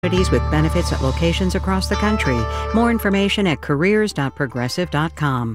with benefits at locations across the country. More information at careers.progressive.com.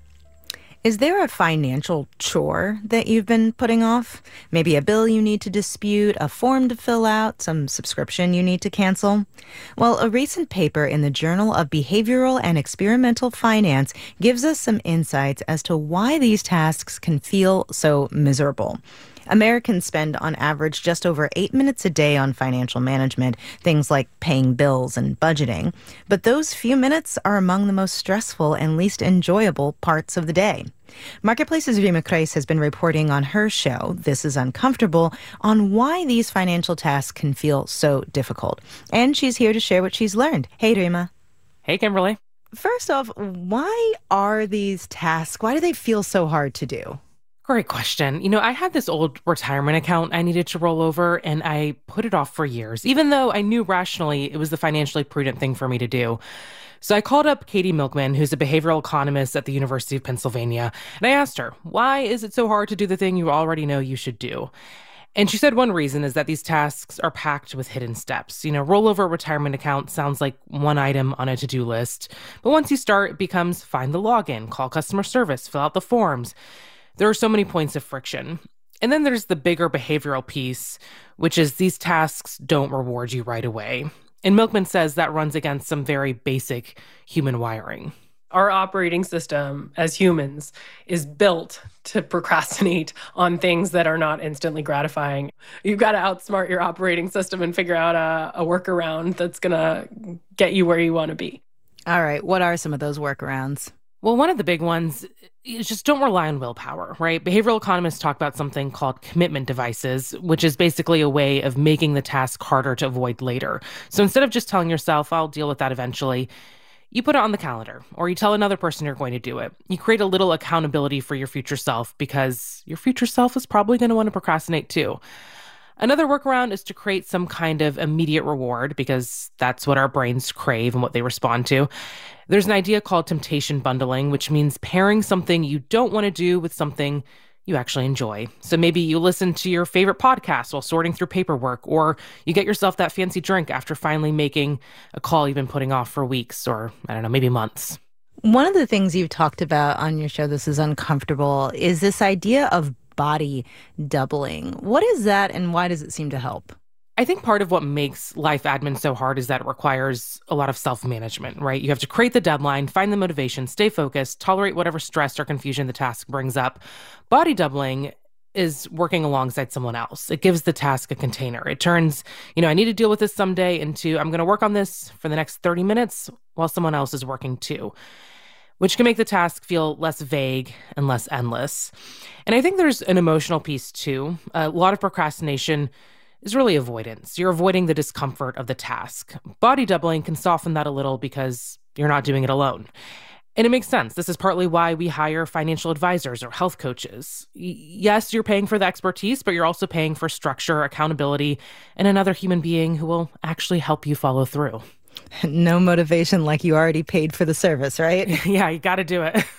Is there a financial chore that you've been putting off? Maybe a bill you need to dispute, a form to fill out, some subscription you need to cancel? Well, a recent paper in the Journal of Behavioral and Experimental Finance gives us some insights as to why these tasks can feel so miserable. Americans spend on average just over 8 minutes a day on financial management, things like paying bills and budgeting. But those few minutes are among the most stressful and least enjoyable parts of the day. Marketplace's Rima Kreis has been reporting on her show, This is Uncomfortable, on why these financial tasks can feel so difficult. And she's here to share what she's learned. Hey, Rima. Hey, Kimberly. First off, why are these tasks, why do they feel so hard to do? Great question. I had this old retirement account I needed to roll over, and I put it off for years, even though I knew rationally it was the financially prudent thing for me to do. So I called up Katie Milkman, who's a behavioral economist at the University of Pennsylvania, and I asked her, why is it so hard to do the thing you already know you should do? And she said one reason is that these tasks are packed with hidden steps. Roll over a retirement account sounds like one item on a to-do list, but once you start, it becomes find the login, call customer service, fill out the forms. There are so many points of friction. And then there's the bigger behavioral piece, which is these tasks don't reward you right away. And Milkman says that runs against some very basic human wiring. Our operating system as humans is built to procrastinate on things that are not instantly gratifying. You've got to outsmart your operating system and figure out a workaround that's going to get you where you want to be. All right. What are some of those workarounds? Well, one of the big ones is just don't rely on willpower, right? Behavioral economists talk about something called commitment devices, which is basically a way of making the task harder to avoid later. So instead of just telling yourself, I'll deal with that eventually, you put it on the calendar, or you tell another person you're going to do it. You create a little accountability for your future self because your future self is probably going to want to procrastinate too. Another workaround is to create some kind of immediate reward because that's what our brains crave and what they respond to. There's an idea called temptation bundling, which means pairing something you don't want to do with something you actually enjoy. So maybe you listen to your favorite podcast while sorting through paperwork, or you get yourself that fancy drink after finally making a call you've been putting off for weeks or, maybe months. One of the things you've talked about on your show, This is Uncomfortable, is this idea of body doubling. What is that and why does it seem to help? I think part of what makes life admin so hard is that it requires a lot of self-management, right? You have to create the deadline, find the motivation, stay focused, tolerate whatever stress or confusion the task brings up. Body doubling is working alongside someone else. It gives the task a container. It turns, I need to deal with this someday into I'm going to work on this for the next 30 minutes while someone else is working too, which can make the task feel less vague and less endless. And I think there's an emotional piece too. A lot of procrastination is really avoidance. You're avoiding the discomfort of the task. Body doubling can soften that a little because you're not doing it alone. And it makes sense. This is partly why we hire financial advisors or health coaches. Yes, you're paying for the expertise, but you're also paying for structure, accountability, and another human being who will actually help you follow through. No motivation like you already paid for the service, right? Yeah, you got to do it.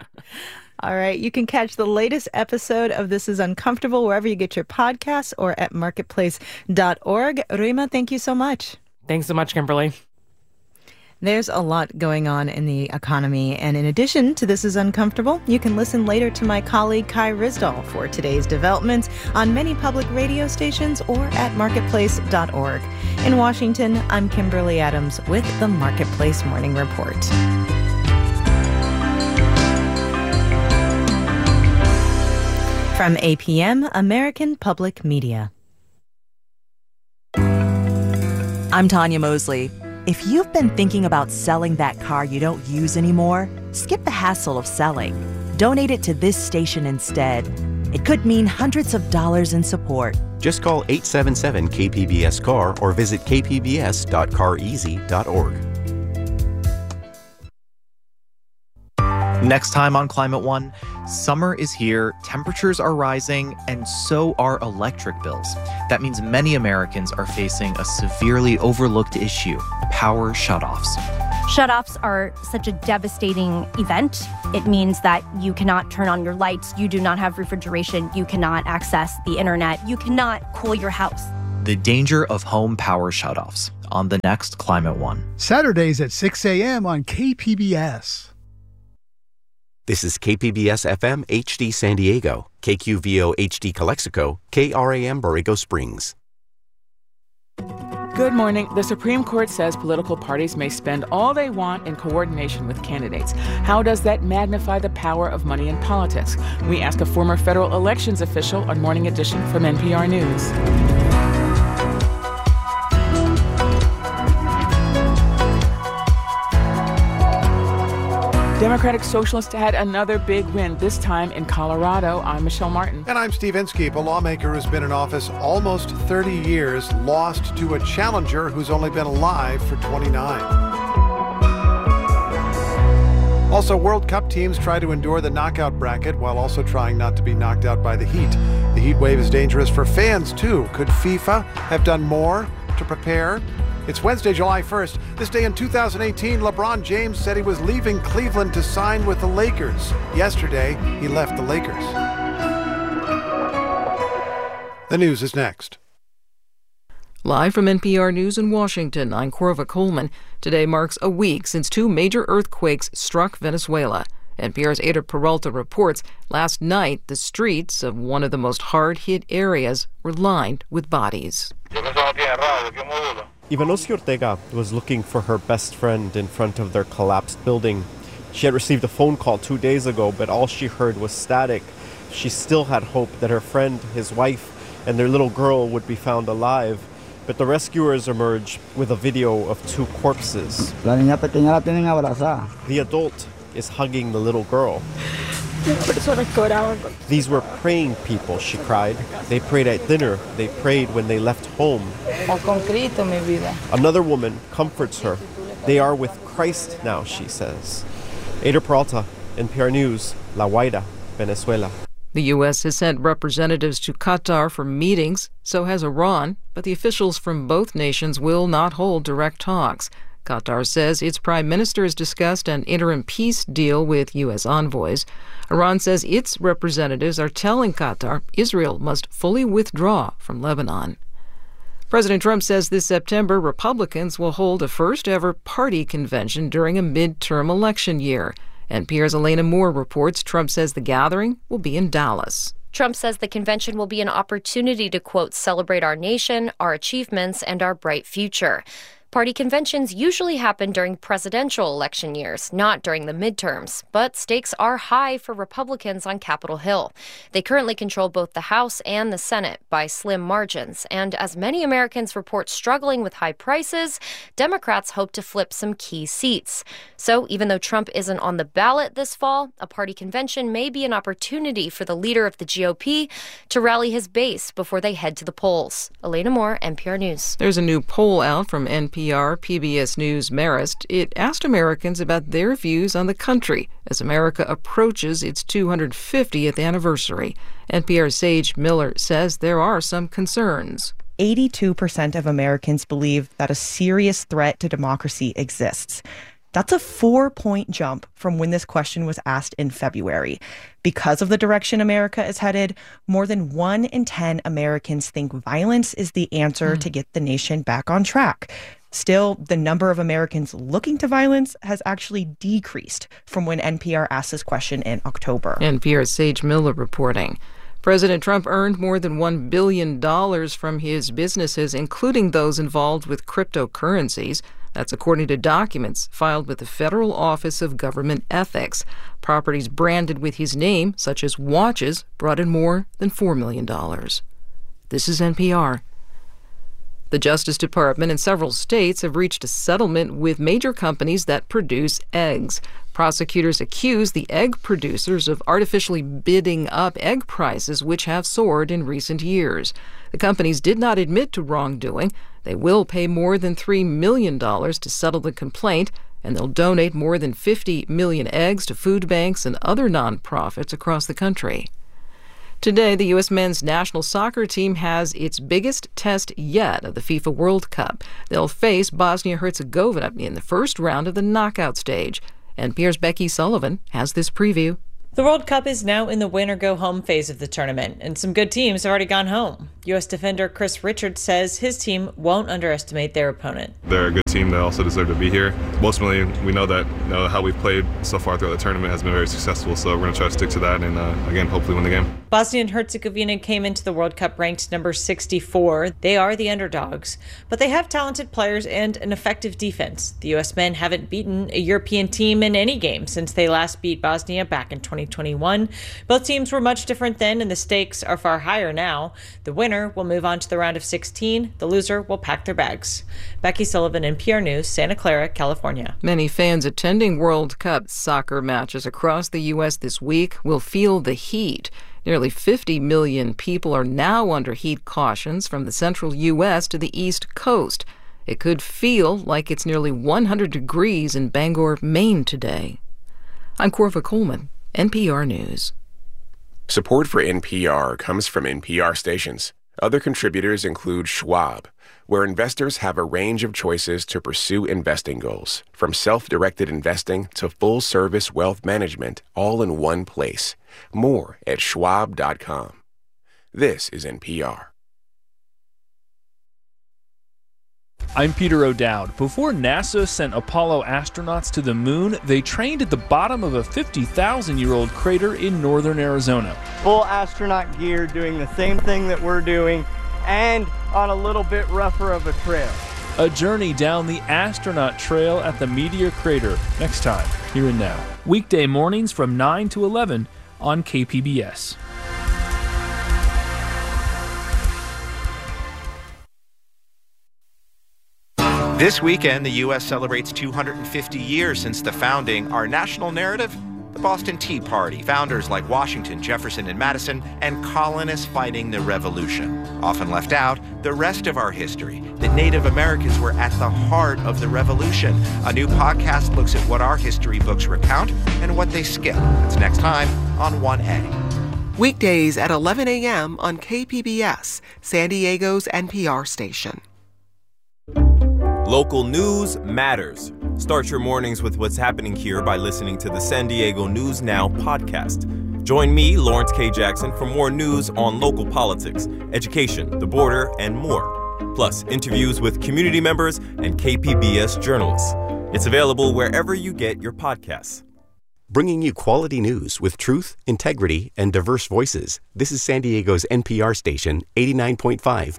All right. You can catch the latest episode of This is Uncomfortable wherever you get your podcasts or at marketplace.org. Rima, thank you so much. Thanks so much, Kimberly. There's a lot going on in the economy. And in addition to This is Uncomfortable, you can listen later to my colleague Kai Risdall for today's developments on many public radio stations or at marketplace.org. In Washington, I'm Kimberly Adams with the Marketplace Morning Report. From APM, American Public Media. I'm Tanya Mosley. If you've been thinking about selling that car you don't use anymore, skip the hassle of selling. Donate it to this station instead. It could mean hundreds of dollars in support. Just call 877-KPBS-CAR or visit kpbs.careasy.org. Next time on Climate One, summer is here, temperatures are rising, and so are electric bills. That means many Americans are facing a severely overlooked issue: power shutoffs. Shutoffs are such a devastating event. It means that you cannot turn on your lights, you do not have refrigeration, you cannot access the internet, you cannot cool your house. the danger of home power shutoffs on the next Climate One. Saturdays at 6 a.m. on KPBS. This is KPBS FM HD San Diego, KQVO HD Calexico, KRAM Borrego Springs. Good morning. The Supreme Court says political parties may spend all they want in coordination with candidates. How does that magnify the power of money in politics? We ask a former federal elections official on Morning Edition from NPR News. Democratic Socialists had another big win, this time in Colorado. I'm Michelle Martin. And I'm Steve Inskeep. A lawmaker who's been in office almost 30 years lost to a challenger who's only been alive for 29. Also, World Cup teams try to endure the knockout bracket while also trying not to be knocked out by the heat. The heat wave is dangerous for fans, too. Could FIFA have done more to prepare? It's Wednesday, July 1st. This day in 2018, LeBron James said he was leaving Cleveland to sign with the Lakers. Yesterday, he left the Lakers. The news is next. Live from NPR News in Washington, I'm Corva Coleman. Today marks a week since two major earthquakes struck Venezuela. NPR's Ada Peralta reports last night the streets of one of the most hard-hit areas were lined with bodies. Ivanosi Ortega was looking for her best friend in front of their collapsed building. She had received a phone call 2 days ago, but all she heard was static. She still had hope that her friend, his wife, and their little girl would be found alive. But the rescuers emerged with a video of two corpses. The adult is hugging the little girl. These were praying people, she cried. They prayed at dinner. They prayed when they left home. Another woman comforts her. They are with Christ now, she says. Ada Peralta, NPR News, La Guaira, Venezuela. The U.S. has sent representatives to Qatar for meetings, so has Iran, but the officials from both nations will not hold direct talks. Qatar says its prime minister has discussed an interim peace deal with U.S. envoys. Iran says its representatives are telling Qatar Israel must fully withdraw from Lebanon. President Trump says this September Republicans will hold a first-ever party convention during a midterm election year. NPR's Elena Moore reports Trump says the gathering will be in Dallas. Trump says the convention will be an opportunity to, quote, celebrate our nation, our achievements, and our bright future. Party conventions usually happen during presidential election years, not during the midterms. But stakes are high for Republicans on Capitol Hill. They currently control both the House and the Senate by slim margins. And as many Americans report struggling with high prices, Democrats hope to flip some key seats. So even though Trump isn't on the ballot this fall, a party convention may be an opportunity for the leader of the GOP to rally his base before they head to the polls. Elena Moore, NPR News. There's a new poll out from NPR PBS News Marist. It asked Americans about their views on the country as America approaches its 250th anniversary. NPR's Sage Miller says there are some concerns. 82% of Americans believe that a serious threat to democracy exists. That's a 4-point jump from when this question was asked in February. Because of the direction America is headed, more than 1 in 10 Americans think violence is the answer to get the nation back on track. Still, the number of Americans looking to violence has actually decreased from when NPR asked this question in October. NPR's Sage Miller reporting. President Trump earned more than $1 billion from his businesses, including those involved with cryptocurrencies. That's according to documents filed with the Federal Office of Government Ethics. Properties branded with his name, such as watches, brought in more than $4 million. This is NPR. The Justice Department and several states have reached a settlement with major companies that produce eggs. Prosecutors accuse the egg producers of artificially bidding up egg prices, which have soared in recent years. The companies did not admit to wrongdoing. They will pay more than $3 million to settle the complaint, and they'll donate more than 50 million eggs to food banks and other nonprofits across the country. Today, the U.S. men's national soccer team has its biggest test yet of the FIFA World Cup. They'll face Bosnia-Herzegovina in the first round of the knockout stage. NPR's Becky Sullivan has this preview. The World Cup is now in the win-or-go-home phase of the tournament, and some good teams have already gone home. U.S. defender Chris Richards says his team won't underestimate their opponent. They're a good team that also deserve to be here. Ultimately, we know that how we've played so far throughout the tournament has been very successful, so we're going to try to stick to that and, again, hopefully win the game. Bosnia and Herzegovina came into the World Cup ranked number 64. They are the underdogs, but they have talented players and an effective defense. The U.S. men haven't beaten a European team in any game since they last beat Bosnia back in 2021. Both teams were much different then, and the stakes are far higher now. The winner will move on to the round of 16. The loser will pack their bags. Becky Sullivan, NPR News, Santa Clara, California. Many fans attending World Cup soccer matches across the U.S. this week will feel the heat. Nearly 50 million people are now under heat cautions from the central U.S. to the East Coast. It could feel like it's nearly 100 degrees in Bangor, Maine today. I'm Corva Coleman, NPR News. Support for NPR comes from NPR stations. Other contributors include Schwab, where investors have a range of choices to pursue investing goals, from self-directed investing to full-service wealth management, all in one place. More at schwab.com. This is NPR. I'm Peter O'Dowd. Before NASA sent Apollo astronauts to the moon, they trained at the bottom of a 50,000-year-old crater in northern Arizona. Full astronaut gear, doing the same thing that we're doing, and on a little bit rougher of a trail. A journey down the astronaut trail at the Meteor Crater. Next time, Here and Now. Weekday mornings from 9 to 11 on KPBS. This weekend, the U.S. celebrates 250 years since the founding. Our national narrative? The Boston Tea Party. Founders like Washington, Jefferson, and Madison, and colonists fighting the Revolution. Often left out, the rest of our history, that Native Americans were at the heart of the Revolution. A new podcast looks at what our history books recount and what they skip. It's next time on 1A. Weekdays at 11 a.m. on KPBS, San Diego's NPR station. Local news matters. Start your mornings with what's happening here by listening to the San Diego News Now podcast. Join me, Lawrence K. Jackson, for more news on local politics, education, the border, and more. Plus, interviews with community members and KPBS journalists. It's available wherever you get your podcasts. Bringing you quality news with truth, integrity, and diverse voices. This is San Diego's NPR station, 89.5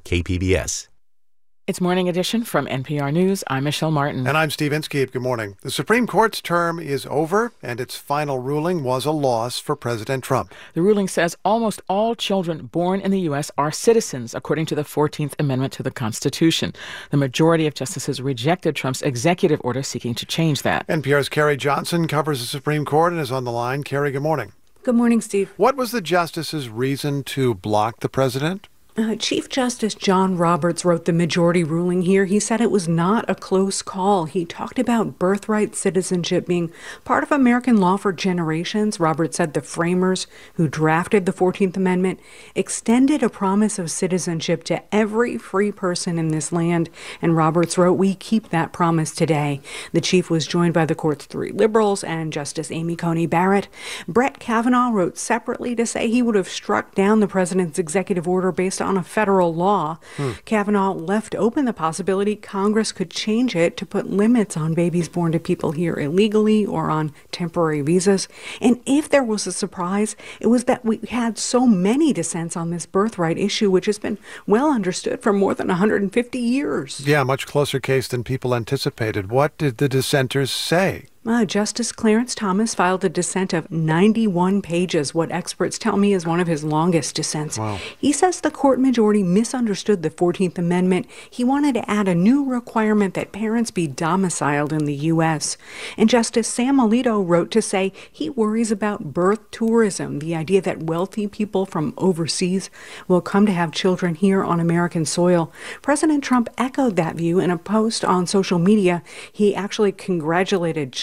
KPBS. It's Morning Edition from NPR News. I'm Michelle Martin. And I'm Steve Inskeep. Good morning. The Supreme Court's term is over, and its final ruling was a loss for President Trump. The ruling says almost all children born in the U.S. are citizens, according to the 14th Amendment to the Constitution. The majority of justices rejected Trump's executive order seeking to change that. NPR's Carrie Johnson covers the Supreme Court and is on the line. Carrie, good morning. Good morning, Steve. What was the justice's reason to block the president? Chief Justice John Roberts wrote the majority ruling here. He said it was not a close call. He talked about birthright citizenship being part of American law for generations. Roberts said the framers who drafted the 14th Amendment extended a promise of citizenship to every free person in this land. And Roberts wrote, "We keep that promise today." The chief was joined by the court's three liberals and Justice Amy Coney Barrett. Brett Kavanaugh wrote separately to say he would have struck down the president's executive order based on a federal law. Kavanaugh left open the possibility Congress could change it to put limits on babies born to people here illegally or on temporary visas. And if there was a surprise, it was that we had so many dissents on this birthright issue, which has been well understood for more than 150 years. Yeah, much closer case than people anticipated. What did the dissenters say? Justice Clarence Thomas filed a dissent of 91 pages, what experts tell me is one of his longest dissents. Wow. He says the court majority misunderstood the 14th Amendment. He wanted to add a new requirement that parents be domiciled in the U.S. And Justice Sam Alito wrote to say he worries about birth tourism, the idea that wealthy people from overseas will come to have children here on American soil. President Trump echoed that view in a post on social media. He actually congratulated China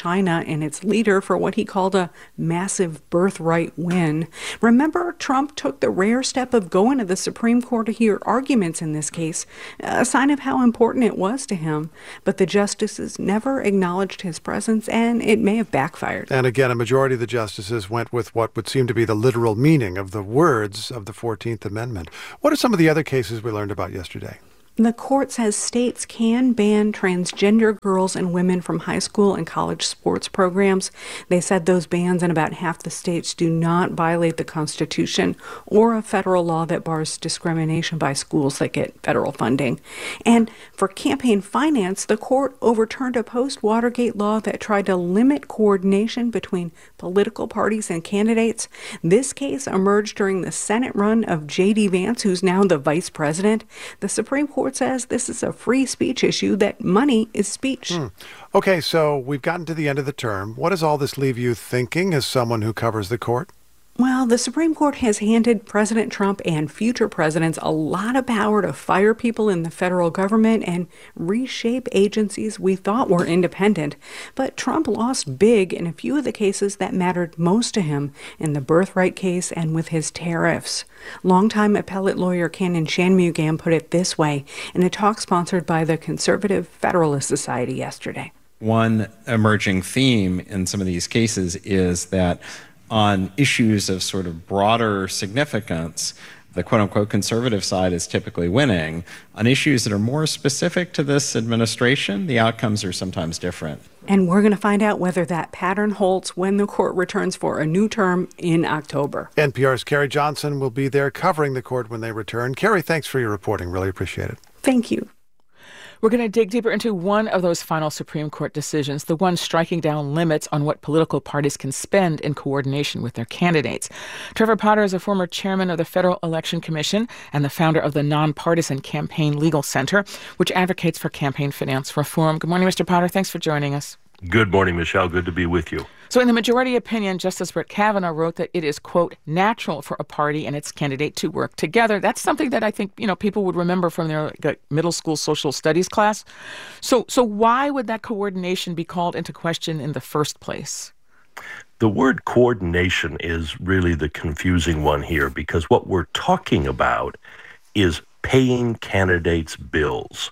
China and its leader for what he called a massive birthright win. Remember, Trump took the rare step of going to the Supreme Court to hear arguments in this case, a sign of how important it was to him. But the justices never acknowledged his presence, and it may have backfired. And again, a majority of the justices went with what would seem to be the literal meaning of the words of the 14th Amendment. What are some of the other cases we learned about yesterday? The court says states can ban transgender girls and women from high school and college sports programs. They said those bans in about half the states do not violate the Constitution or a federal law that bars discrimination by schools that get federal funding. And for campaign finance, the court overturned a post-Watergate law that tried to limit coordination between political parties and candidates. This case emerged during the Senate run of J.D. Vance, who's now the vice president. The Supreme Court says this is a free speech issue, that money is speech. Okay, so we've gotten to the end of the term. What does all this leave you thinking as someone who covers the court? Well, the Supreme Court has handed President Trump and future presidents a lot of power to fire people in the federal government and reshape agencies we thought were independent. But Trump lost big in a few of the cases that mattered most to him, in the birthright case and with his tariffs. Longtime appellate lawyer Canon Shanmugam put it this way in a talk sponsored by the Conservative Federalist Society yesterday. One emerging theme in some of these cases is that on issues of sort of broader significance, the quote-unquote conservative side is typically winning. On issues that are more specific to this administration, the outcomes are sometimes different. And we're going to find out whether that pattern holds when the court returns for a new term in October. NPR's Carrie Johnson will be there covering the court when they return. Carrie, thanks for your reporting. Really appreciate it. Thank you. We're going to dig deeper into one of those final Supreme Court decisions, the one striking down limits on what political parties can spend in coordination with their candidates. Trevor Potter is a former chairman of the Federal Election Commission and the founder of the Nonpartisan Campaign Legal Center, which advocates for campaign finance reform. Good morning, Mr. Potter. Thanks for joining us. Good morning, Michelle. Good to be with you. So in the majority opinion, Justice Brett Kavanaugh wrote that it is, quote, natural for a party and its candidate to work together. That's something that I think, people would remember from their middle school social studies class. So why would that coordination be called into question in the first place? The word coordination is really the confusing one here, because what we're talking about is paying candidates' bills,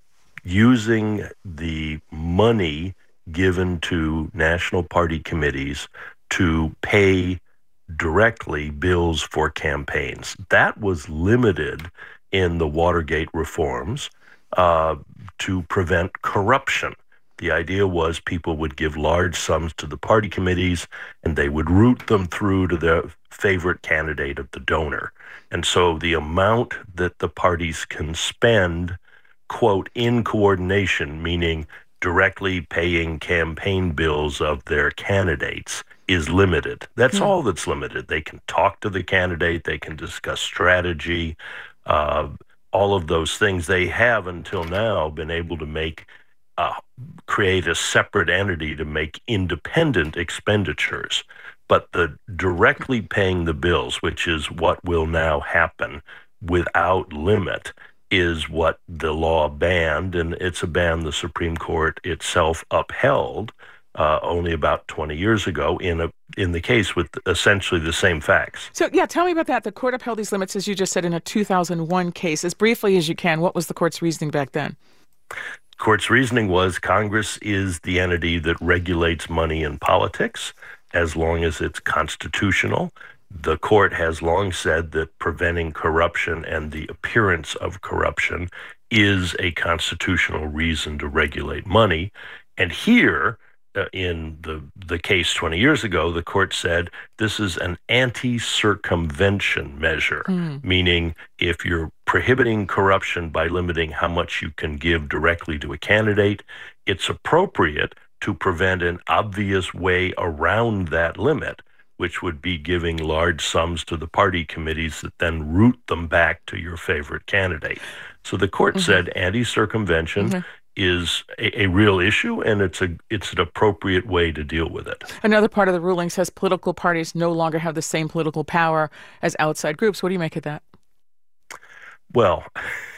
using the money given to national party committees to pay directly bills for campaigns. That was limited in the Watergate reforms to prevent corruption. The idea was people would give large sums to the party committees and they would route them through to their favorite candidate of the donor. And so the amount that the parties can spend, quote, in coordination, meaning directly paying campaign bills of their candidates, is limited. That's all that's limited. They can talk to the candidate, they can discuss strategy, all of those things. They have until now been able to create a separate entity to make independent expenditures. But the directly paying the bills, which is what will now happen without limit, is what the law banned, and it's a ban the Supreme Court itself upheld only about 20 years ago in the case with essentially the same facts. So, tell me about that. The court upheld these limits, as you just said, in a 2001 case. As briefly as you can, what was the court's reasoning back then? Court's reasoning was Congress is the entity that regulates money in politics as long as it's constitutional. The court has long said that preventing corruption and the appearance of corruption is a constitutional reason to regulate money. And here, in the case 20 years ago, the court said this is an anti-circumvention measure, meaning if you're prohibiting corruption by limiting how much you can give directly to a candidate, it's appropriate to prevent an obvious way around that limit, which would be giving large sums to the party committees that then route them back to your favorite candidate. So the court said anti-circumvention is a real issue, and it's an appropriate way to deal with it. Another part of the ruling says political parties no longer have the same political power as outside groups. What do you make of that? Well,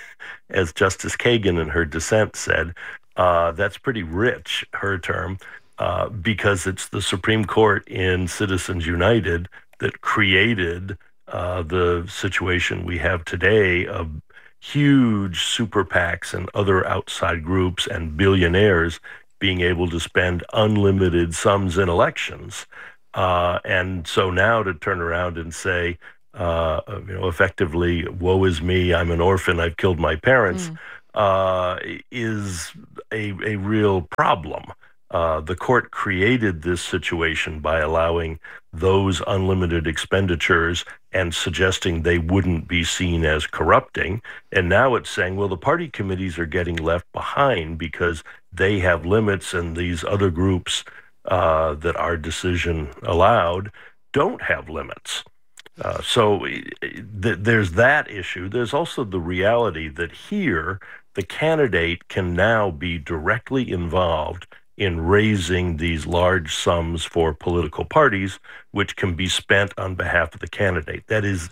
as Justice Kagan in her dissent said, that's pretty rich, her term. because it's the Supreme Court in Citizens United that created the situation we have today of huge super PACs and other outside groups and billionaires being able to spend unlimited sums in elections. And so now to turn around and say, effectively, woe is me, I'm an orphan, I've killed my parents, is a real problem. The court created this situation by allowing those unlimited expenditures and suggesting they wouldn't be seen as corrupting. And now it's saying, well, the party committees are getting left behind because they have limits and these other groups that our decision allowed don't have limits. So there's that issue. There's also the reality that here the candidate can now be directly involved in raising these large sums for political parties, which can be spent on behalf of the candidate. That is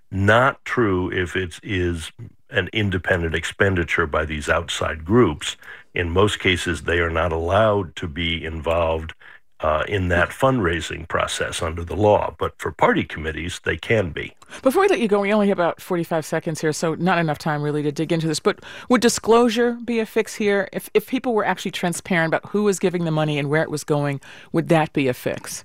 not true if it is an independent expenditure by these outside groups. In most cases, they are not allowed to be involved in that fundraising process under the law. But for party committees, they can be. Before we let you go, we only have about 45 seconds here, so not enough time really to dig into this. But would disclosure be a fix here? If people were actually transparent about who was giving the money and where it was going, would that be a fix?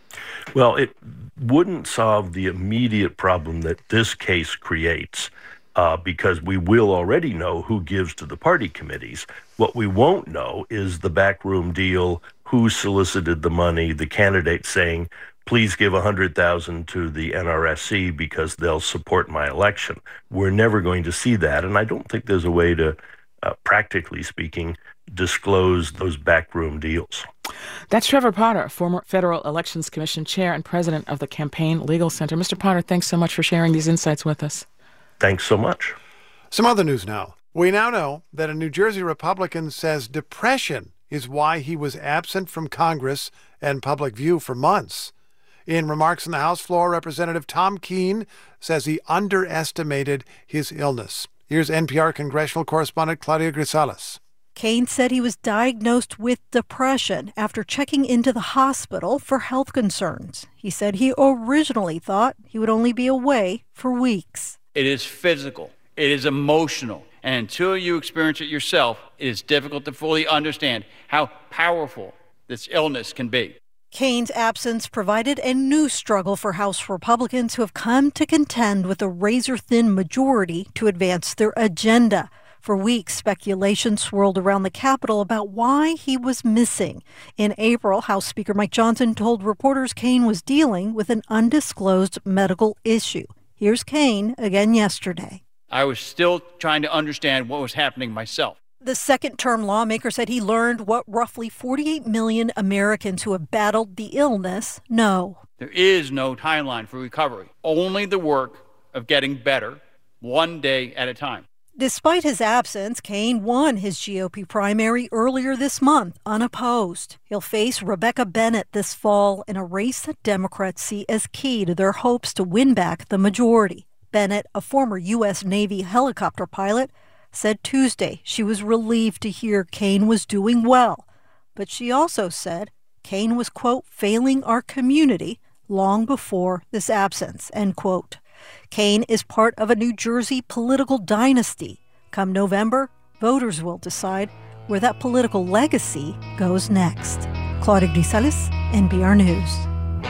Well, it wouldn't solve the immediate problem that this case creates, because we will already know who gives to the party committees. What we won't know is the backroom deal, who solicited the money, the candidate saying, please give $100,000 to the NRSC because they'll support my election. We're never going to see that, and I don't think there's a way to, practically speaking, disclose those backroom deals. That's Trevor Potter, former Federal Elections Commission chair and president of the Campaign Legal Center. Mr. Potter, thanks so much for sharing these insights with us. Thanks so much. Some other news now. We now know that a New Jersey Republican says depression is why he was absent from Congress and public view for months. In remarks on the House floor, Representative Tom Keene says he underestimated his illness. Here's NPR congressional correspondent Claudia Grisales. Keene said he was diagnosed with depression after checking into the hospital for health concerns. He said he originally thought he would only be away for weeks. It is physical. It is emotional. And until you experience it yourself, it is difficult to fully understand how powerful this illness can be. Keene's absence provided a new struggle for House Republicans who have come to contend with a razor-thin majority to advance their agenda. For weeks, speculation swirled around the Capitol about why he was missing. In April, House Speaker Mike Johnson told reporters Keene was dealing with an undisclosed medical issue. Here's Keene again yesterday. I was still trying to understand what was happening myself. The second-term lawmaker said he learned what roughly 48 million Americans who have battled the illness know. There is no timeline for recovery, only the work of getting better one day at a time. Despite his absence, Keene won his GOP primary earlier this month, unopposed. He'll face Rebecca Bennett this fall in a race that Democrats see as key to their hopes to win back the majority. Bennett, a former U.S. Navy helicopter pilot, said Tuesday she was relieved to hear Keene was doing well. But she also said Keene was, quote, failing our community long before this absence, end quote. Keene is part of a New Jersey political dynasty. Come November, voters will decide where that political legacy goes next. Claudia Grisales, NPR News.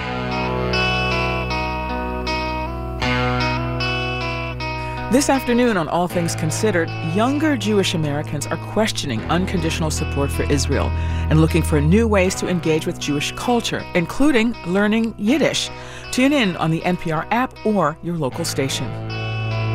This afternoon on All Things Considered, younger Jewish Americans are questioning unconditional support for Israel and looking for new ways to engage with Jewish culture, including learning Yiddish. Tune in on the NPR app or your local station.